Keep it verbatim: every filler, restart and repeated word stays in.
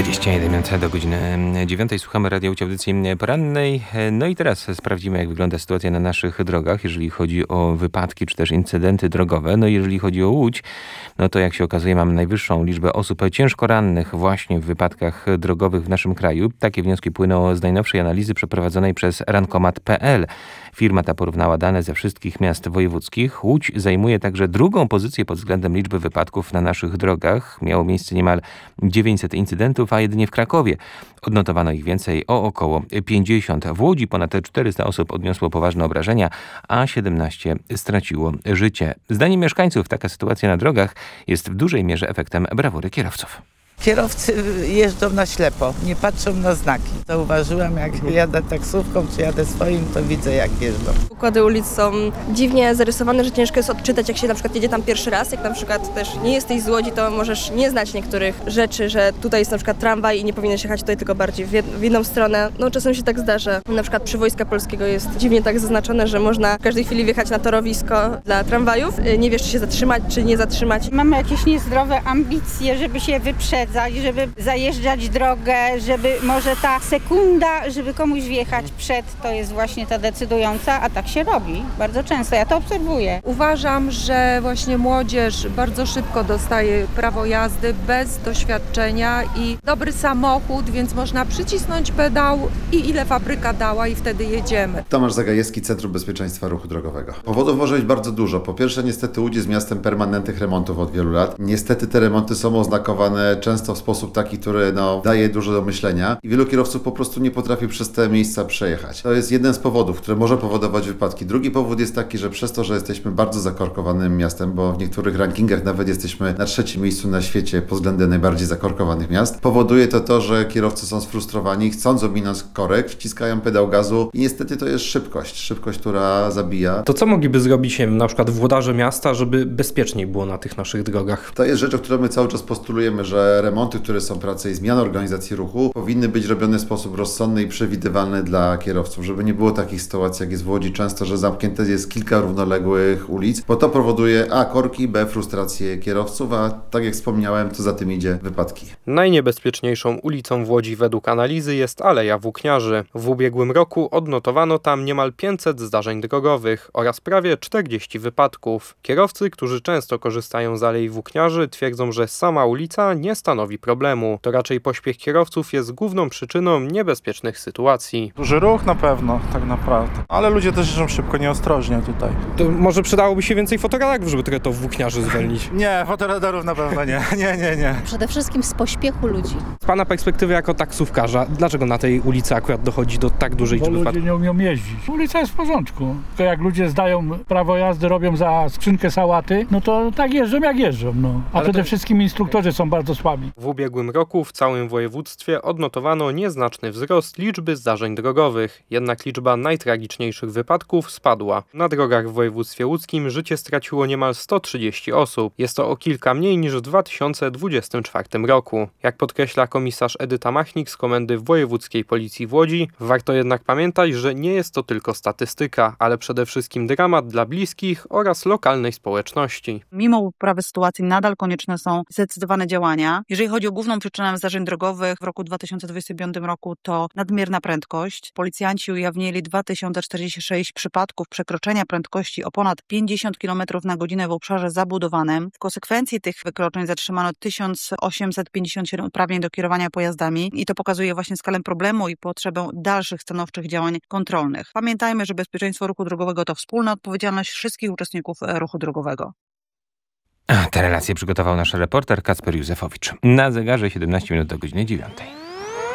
dwadzieścia jeden minut do godziny dziewiątej. Słuchamy Radia Łódź, audycji porannej. No i teraz sprawdzimy, jak wygląda sytuacja na naszych drogach, jeżeli chodzi o wypadki czy też incydenty drogowe. No i jeżeli chodzi o Łódź, no to jak się okazuje, mamy najwyższą liczbę osób ciężko rannych właśnie w wypadkach drogowych w naszym kraju. Takie wnioski płyną z najnowszej analizy przeprowadzonej przez rankomat kropka pe el. Firma ta porównała dane ze wszystkich miast wojewódzkich. Łódź zajmuje także drugą pozycję pod względem liczby wypadków na naszych drogach. Miało miejsce niemal dziewięćset incydentów, a jedynie w Krakowie odnotowano ich więcej, o około pięćdziesiąt. W Łodzi ponad czterysta osób odniosło poważne obrażenia, a siedemnaście straciło życie. Zdaniem mieszkańców taka sytuacja na drogach jest w dużej mierze efektem brawury kierowców. Kierowcy jeżdżą na ślepo, nie patrzą na znaki. Zauważyłem, jak jadę taksówką czy jadę swoim, to widzę, jak jeżdżą. Układy ulic są dziwnie zarysowane, że ciężko jest odczytać, jak się na przykład jedzie tam pierwszy raz. Jak na przykład też nie jesteś z Łodzi, to możesz nie znać niektórych rzeczy, że tutaj jest na przykład tramwaj i nie powinieneś jechać tutaj tylko bardziej w, jed- w jedną stronę. No czasem się tak zdarza. Na przykład przy Wojska Polskiego jest dziwnie tak zaznaczone, że można w każdej chwili wjechać na torowisko dla tramwajów. Nie wiesz, czy się zatrzymać, czy nie zatrzymać. Mamy jakieś niezdrowe ambicje, żeby się wyprzedzać, żeby zajeżdżać drogę, żeby może ta sekunda, żeby komuś wjechać przed, to jest właśnie ta decydująca, a tak się robi bardzo często, ja to obserwuję. Uważam, że właśnie młodzież bardzo szybko dostaje prawo jazdy bez doświadczenia i dobry samochód, więc można przycisnąć pedał i ile fabryka dała i wtedy jedziemy. Tomasz Zagajewski, Centrum Bezpieczeństwa Ruchu Drogowego. Powodów może być bardzo dużo. Po pierwsze, niestety Łódź jest miastem permanentnych remontów od wielu lat. Niestety te remonty są oznakowane często w sposób taki, który no, daje dużo do myślenia i wielu kierowców po prostu nie potrafi przez te miejsca przejechać. To jest jeden z powodów, który może powodować wypadki. Drugi powód jest taki, że przez to, że jesteśmy bardzo zakorkowanym miastem, bo w niektórych rankingach nawet jesteśmy na trzecim miejscu na świecie pod względem najbardziej zakorkowanych miast, powoduje to to, że kierowcy są sfrustrowani, chcąc ominąć korek, wciskają pedał gazu i niestety to jest szybkość. Szybkość, która zabija. To co mogliby zrobić na przykład włodarze miasta, żeby bezpieczniej było na tych naszych drogach? To jest rzecz, o którą my cały czas postulujemy, że remonty, które są prace i zmiany organizacji ruchu powinny być robione w sposób rozsądny i przewidywalny dla kierowców, żeby nie było takich sytuacji, jak jest w Łodzi często, że zamknięte jest kilka równoległych ulic, bo to powoduje a. korki, b. frustrację kierowców, a tak jak wspomniałem, to za tym idzie wypadki. Najniebezpieczniejszą ulicą w Łodzi według analizy jest Aleja Włókniarzy. W ubiegłym roku odnotowano tam niemal pięćset zdarzeń drogowych oraz prawie czterdzieści wypadków. Kierowcy, którzy często korzystają z Alei Włókniarzy, twierdzą, że sama ulica nie stanowi problemu. To raczej pośpiech kierowców jest główną przyczyną niebezpiecznych sytuacji. Duży ruch na pewno, tak naprawdę. Ale ludzie też jeżdżą szybko, nieostrożnie tutaj. To może przydałoby się więcej fotoradarów, żeby trochę to Włókniarzy zwolnić? Nie, fotoradarów na pewno nie. Nie, nie, nie. Przede wszystkim z pośpiechu ludzi. Z pana perspektywy jako taksówkarza, dlaczego na tej ulicy akurat dochodzi do tak dużej liczby wypadków? Bo ludzie nie umią jeździć. Ulica jest w porządku. Tylko jak ludzie zdają prawo jazdy, robią za skrzynkę sałaty, no to tak jeżdżą jak jeżdżą. No. A Ale przede to... wszystkim instruktorzy są bardzo słabi. W ubiegłym roku w całym województwie odnotowano nieznaczny wzrost liczby zdarzeń drogowych, jednak liczba najtragiczniejszych wypadków spadła. Na drogach w województwie łódzkim życie straciło niemal sto trzydzieści osób. Jest to o kilka mniej niż w dwa tysiące dwudziestym czwartym roku. Jak podkreśla komisarz Edyta Machnik z Komendy Wojewódzkiej Policji w Łodzi, warto jednak pamiętać, że nie jest to tylko statystyka, ale przede wszystkim dramat dla bliskich oraz lokalnej społeczności. Mimo poprawy sytuacji nadal konieczne są zdecydowane działania. Jeżeli chodzi o główną przyczynę zdarzeń drogowych w roku dwa tysiące dwudziestym piątym roku, to nadmierna prędkość. Policjanci ujawnili dwa tysiące czterdzieści sześć przypadków przekroczenia prędkości o ponad pięćdziesiąt kilometrów na godzinę w obszarze zabudowanym. W konsekwencji tych wykroczeń zatrzymano tysiąc osiemset pięćdziesiąt siedem uprawnień do kierowania pojazdami i to pokazuje właśnie skalę problemu i potrzebę dalszych stanowczych działań kontrolnych. Pamiętajmy, że bezpieczeństwo ruchu drogowego to wspólna odpowiedzialność wszystkich uczestników ruchu drogowego. Te relacje przygotował nasz reporter Kacper Józefowicz. Na zegarze siedemnaście minut do godziny dziewiątej.